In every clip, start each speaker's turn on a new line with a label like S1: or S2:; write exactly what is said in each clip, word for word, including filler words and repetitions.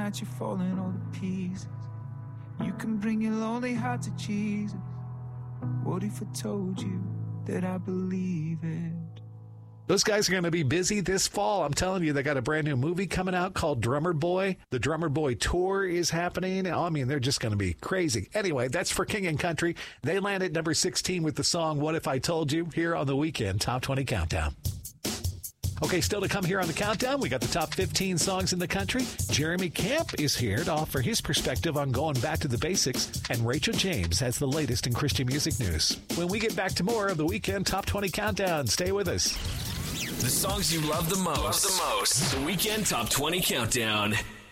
S1: that you're falling all to pieces. You can bring your lonely heart to Jesus. What if I told you that I believe it?
S2: Those guys are going to be busy this fall. I'm telling you, they got a brand new movie coming out called Drummer Boy. The Drummer Boy Tour is happening. I mean, they're just going to be crazy. Anyway, that's for King and Country. They land at number sixteen with the song What If I Told You here on the Weekend Top twenty Countdown. Okay, still to come here on the countdown, we got the top fifteen songs in the country. Jeremy Camp is here to offer his perspective on going back to the basics, and Rachel James has the latest in Christian music news. When we get back to more of the Weekend Top twenty Countdown, stay with us.
S3: The songs you love the most. Love the most. The Weekend Top twenty Countdown.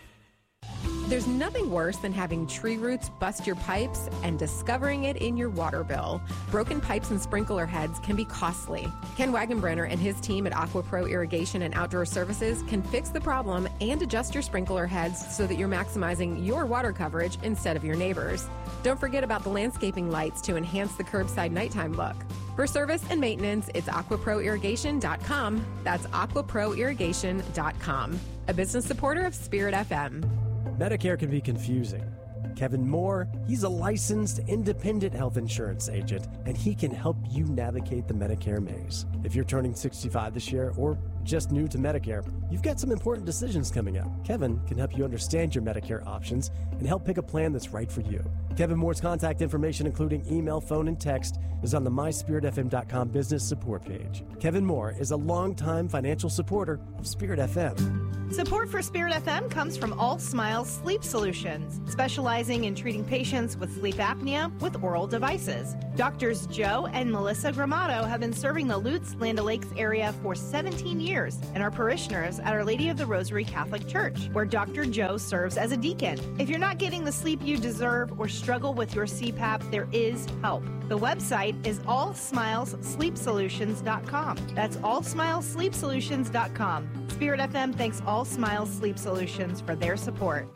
S4: There's nothing worse than having tree roots bust your pipes and discovering it in your water bill. Broken pipes and sprinkler heads can be costly. Ken Wagenbrenner and his team at AquaPro Irrigation and Outdoor Services can fix the problem and adjust your sprinkler heads so that you're maximizing your water coverage instead of your neighbors. Don't forget about the landscaping lights to enhance the curbside nighttime look. For service and maintenance, it's aqua pro irrigation dot com. That's aqua pro irrigation dot com. A business supporter of Spirit F M.
S5: Medicare can be confusing. Kevin Moore, he's a licensed independent health insurance agent, and he can help you navigate the Medicare maze. If you're turning sixty-five this year or just new to Medicare, you've got some important decisions coming up. Kevin can help you understand your Medicare options and help pick a plan that's right for you. Kevin Moore's contact information, including email, phone, and text, is on the my spirit f m dot com business support page. Kevin Moore is a longtime financial supporter of Spirit F M.
S6: Support for Spirit F M comes from All Smiles Sleep Solutions, specializing in treating patients with sleep apnea with oral devices. Doctors Joe and Melissa Gramato have been serving the Lutz, Land O'Lakes area for seventeen years and are parishioners at Our Lady of the Rosary Catholic Church, where Doctor Joe serves as a deacon. If you're not getting the sleep you deserve or struggle with your C PAP, there is help. The website is all smiles sleep solutions dot com. That's all smiles sleep solutions dot com. Spirit F M thanks All Smiles Sleep Solutions for their support.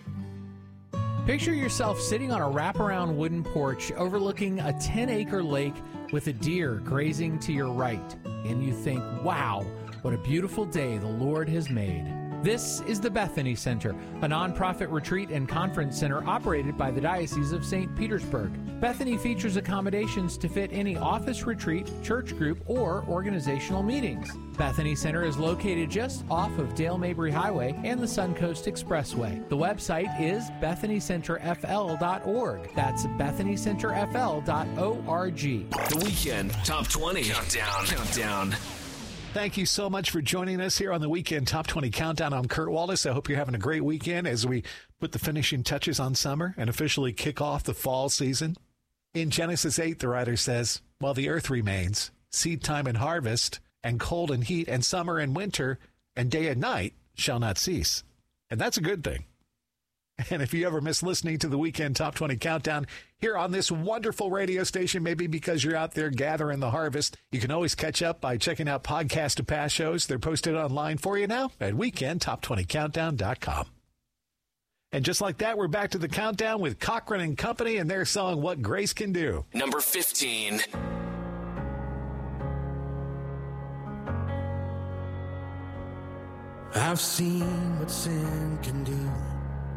S7: Picture yourself sitting on a wraparound wooden porch overlooking a ten-acre lake with a deer grazing to your right. And you think, wow, what a beautiful day the Lord has made. This is the Bethany Center, a nonprofit retreat and conference center operated by the Diocese of Saint Petersburg. Bethany features accommodations to fit any office retreat, church group, or organizational meetings. Bethany Center is located just off of Dale Mabry Highway and the Suncoast Expressway. The website is bethany center f l dot org. That's bethany center f l dot org.
S3: The Weekend Top twenty Countdown. Countdown.
S2: Thank you so much for joining us here on the Weekend Top twenty Countdown. I'm Kurt Wallace. I hope you're having a great weekend as we put the finishing touches on summer and officially kick off the fall season. In Genesis eight, the writer says, while the earth remains, seed time and harvest, and cold and heat, and summer and winter, and day and night shall not cease. And that's a good thing. And if you ever miss listening to the Weekend Top twenty Countdown here on this wonderful radio station, maybe because you're out there gathering the harvest, you can always catch up by checking out podcasts of past shows. They're posted online for you now at weekend top twenty countdown dot com. And just like that, we're back to the countdown with Cochran and Company and their song, What Grace Can Do.
S3: Number fifteen.
S8: I've seen what sin can do.